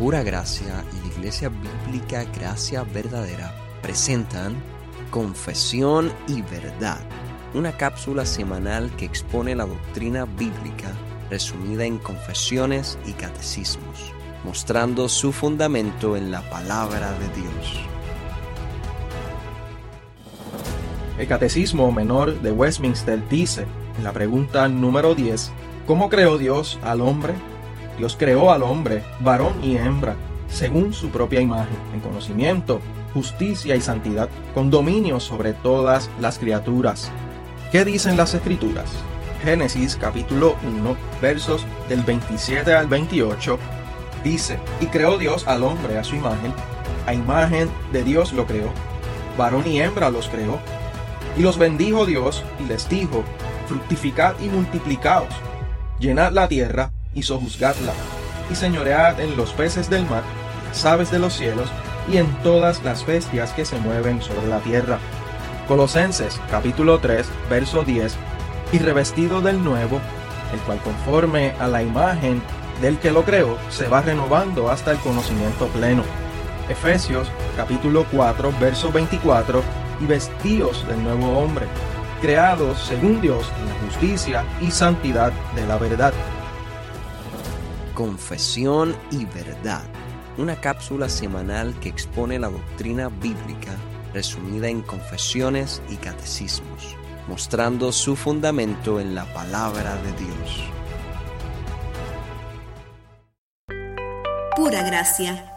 Pura Gracia y la Iglesia Bíblica Gracia Verdadera presentan Confesión y Verdad, una cápsula semanal que expone la doctrina bíblica resumida en confesiones y catecismos, mostrando su fundamento en la palabra de Dios. El Catecismo Menor de Westminster dice, en la pregunta número 10, ¿cómo creó Dios al hombre? Dios creó al hombre, varón y hembra, según su propia imagen, en conocimiento, justicia y santidad, con dominio sobre todas las criaturas. ¿Qué dicen las Escrituras? Génesis capítulo 1, versos del 27 al 28, dice, y creó Dios al hombre a su imagen, a imagen de Dios lo creó, varón y hembra los creó, y los bendijo Dios y les dijo, fructificad y multiplicaos, llenad la tierra y sojuzgadla, y señoread en los peces del mar, las aves de los cielos, y en todas las bestias que se mueven sobre la tierra. Colosenses capítulo 3, verso 10, y revestido del nuevo, el cual conforme a la imagen del que lo creó, se va renovando hasta el conocimiento pleno. Efesios capítulo 4, verso 24, y vestíos del nuevo hombre, creados según Dios en la justicia y santidad de la verdad. Confesión y Verdad, una cápsula semanal que expone la doctrina bíblica resumida en confesiones y catecismos, mostrando su fundamento en la palabra de Dios. Pura Gracia.